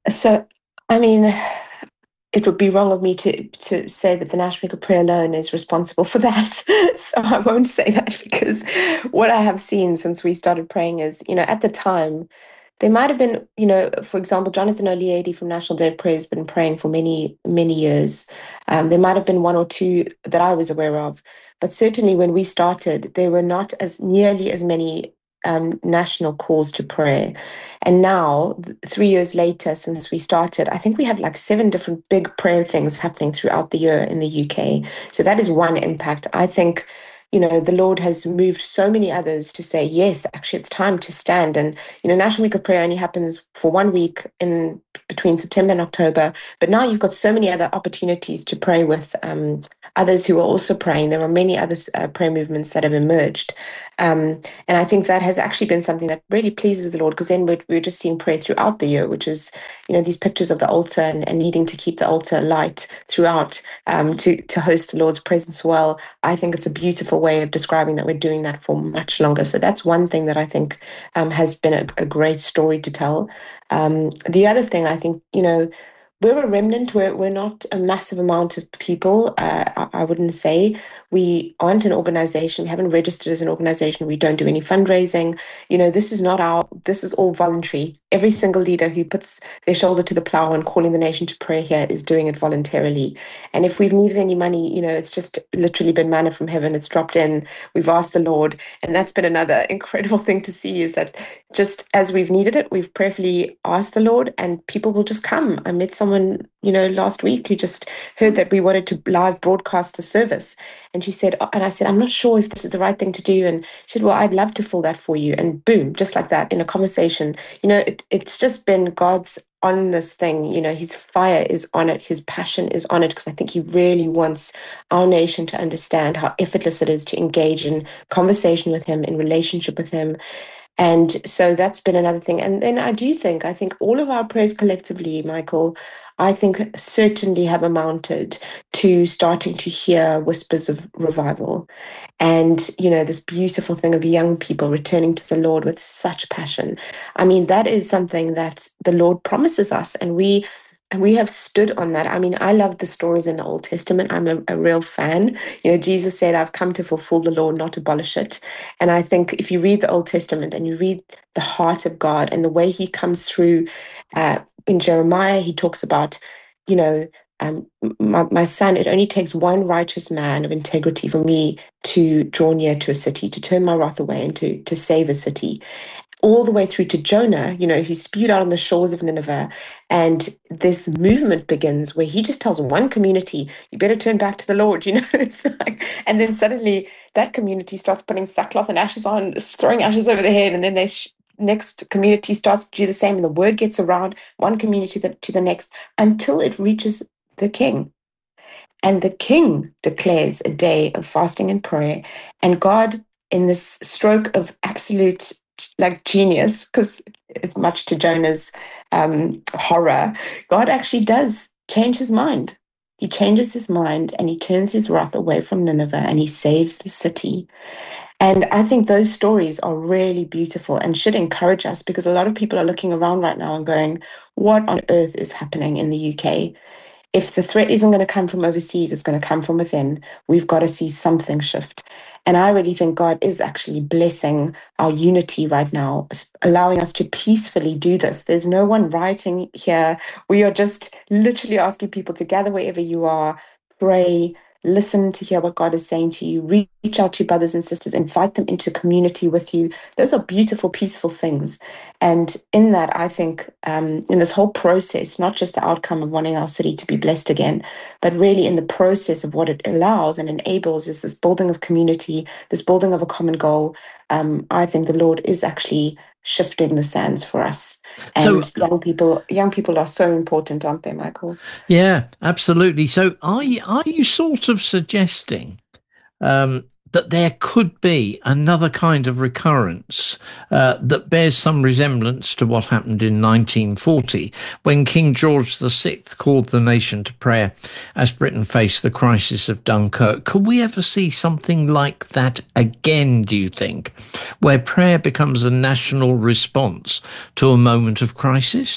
So, I mean, it would be wrong of me to say that the National Week of Prayer alone is responsible for that. So I won't say that because what I have seen since we started praying is, at the time, there might have been, for example, Jonathan Oliedi from National Day of Prayer has been praying for many, many years. There might have been one or two that I was aware of, but certainly when we started, there were not as nearly as many national calls to prayer. And now, 3 years later, since we started, I think we have like seven different big prayer things happening throughout the year in the UK. So that is one impact. I think, the Lord has moved so many others to say, yes, actually, it's time to stand. And, National Week of Prayer only happens for 1 week in between September and October. But now you've got so many other opportunities to pray with others who are also praying. There are many other prayer movements that have emerged. And I think that has actually been something that really pleases the Lord because then we're just seeing prayer throughout the year, which is, these pictures of the altar and needing to keep the altar light throughout to host the Lord's presence well. I think it's a beautiful way of describing that we're doing that for much longer. So that's one thing that I think has been a great story to tell. The other thing I think, we're a remnant. We're not a massive amount of people. I wouldn't say we aren't an organization. We haven't registered as an organization. We don't do any fundraising. This is not this is all voluntary. Every single leader who puts their shoulder to the plow and calling the nation to prayer here is doing it voluntarily. And if we've needed any money, it's just literally been manna from heaven. It's dropped in. We've asked the Lord. And that's been another incredible thing to see is that just as we've needed it, we've prayerfully asked the Lord and people will just come. I met someone, last week who just heard that we wanted to live broadcast the service. And she said, and I said, I'm not sure if this is the right thing to do. And she said, well, I'd love to fill that for you. And boom, just like that in a conversation, it's just been God's on this thing. His fire is on it. His passion is on it because I think he really wants our nation to understand how effortless it is to engage in conversation with him, in relationship with him. And so that's been another thing. And then I think all of our prayers collectively, Michael, I think certainly have amounted to starting to hear whispers of revival. And, this beautiful thing of young people returning to the Lord with such passion. I mean, that is something that the Lord promises us. And we have stood on that. I mean, I love the stories in the Old Testament. I'm a real fan. Jesus said, I've come to fulfill the law, not abolish it. And I think if you read the Old Testament and you read the heart of God and the way he comes through in Jeremiah, he talks about, you know, my son, it only takes one righteous man of integrity for me to draw near to a city, to turn my wrath away and to save a city all the way through to Jonah, who spewed out on the shores of Nineveh. And this movement begins where he just tells one community, you better turn back to the Lord, it's like, and then suddenly that community starts putting sackcloth and ashes on, throwing ashes over their head. And then next community starts to do the same. And the word gets around one community to the next until it reaches the king. And the king declares a day of fasting and prayer. And God, in this stroke of absolute like genius, because it's much to Jonah's horror, God actually does change his mind. He changes his mind and he turns his wrath away from Nineveh and he saves the city. And I think those stories are really beautiful and should encourage us because a lot of people are looking around right now and going, what on earth is happening in the UK? If the threat isn't going to come from overseas, it's going to come from within. We've got to see something shift. And I really think God is actually blessing our unity right now, allowing us to peacefully do this. There's no one rioting here. We are just literally asking people to gather wherever you are, pray, listen to hear what God is saying to you, reach out to your brothers and sisters, invite them into community with you. Those are beautiful, peaceful things. And in that, I think in this whole process, not just the outcome of wanting our city to be blessed again, but really in the process of what it allows and enables is this building of community, this building of a common goal. I think the Lord is actually shifting the sands for us. So, And young people are so important, aren't they, Michael? yeah, absolutely. So, are you sort of suggesting um, that there could be another kind of recurrence that bears some resemblance to what happened in 1940 when King George VI called the nation to prayer as Britain faced the crisis of Dunkirk? Could we ever see something like that again, do you think, where prayer becomes a national response to a moment of crisis?